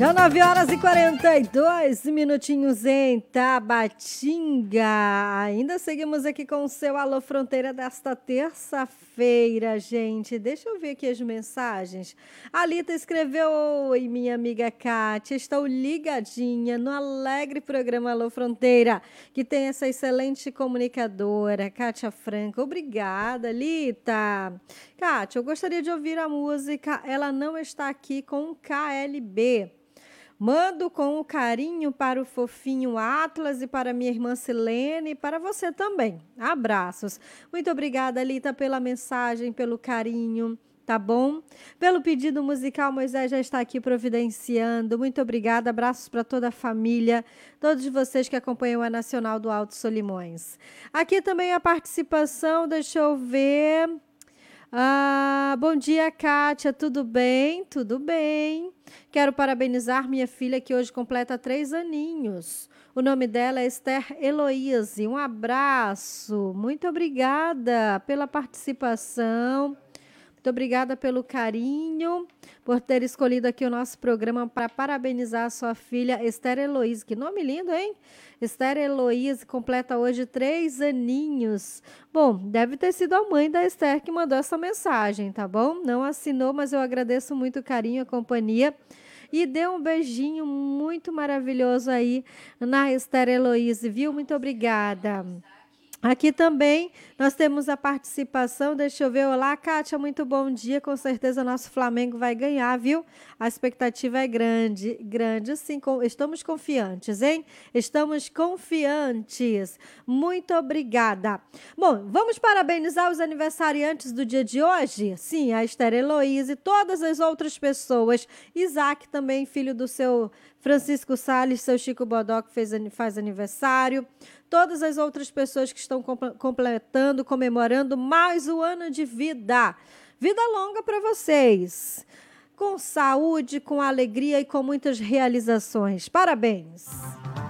Já 9 horas e 42 minutinhos em Tabatinga. Ainda seguimos aqui com o seu Alô Fronteira desta terça-feira, gente. Deixa eu ver aqui as mensagens. A Lita escreveu: oi, minha amiga Kátia, estou ligadinha no alegre programa Alô Fronteira, que tem essa excelente comunicadora, Kátia Franco. Obrigada, Lita. Kátia, eu gostaria de ouvir a música Ela Não Está Aqui com KLB. Mando com carinho para o fofinho Atlas e para minha irmã Silene e para você também. Abraços. Muito obrigada, Lita, pela mensagem, pelo carinho, tá bom? Pelo pedido musical, Moisés já está aqui providenciando. Muito obrigada. Abraços para toda a família, todos vocês que acompanham a Nacional do Alto Solimões. Aqui também a participação, deixa eu ver... bom dia, Kátia, tudo bem? Tudo bem. Quero parabenizar minha filha que hoje completa 3 aninhos. O nome dela é Esther Heloíse. Um abraço. Muito obrigada pela participação. Muito obrigada pelo carinho, por ter escolhido aqui o nosso programa para parabenizar a sua filha Esther Heloíse. Que nome lindo, hein? Esther Heloíse completa hoje 3 aninhos. Bom, deve ter sido a mãe da Esther que mandou essa mensagem, tá bom? Não assinou, mas eu agradeço muito o carinho, a companhia. E dê um beijinho muito maravilhoso aí na Esther Heloíse, viu? Muito obrigada. Aqui também nós temos a participação, deixa eu ver, olá Kátia, muito bom dia, com certeza nosso Flamengo vai ganhar, viu? A expectativa é grande, grande sim, estamos confiantes, hein? Estamos confiantes, muito obrigada. Bom, vamos parabenizar os aniversariantes do dia de hoje? Sim, a Esther Heloíse e todas as outras pessoas, Isaac também, filho do seu Francisco Salles, seu Chico Bodó, que faz aniversário, todas as outras pessoas que estão completando, comemorando mais um ano de vida. Vida longa para vocês. Com saúde, com alegria e com muitas realizações. Parabéns!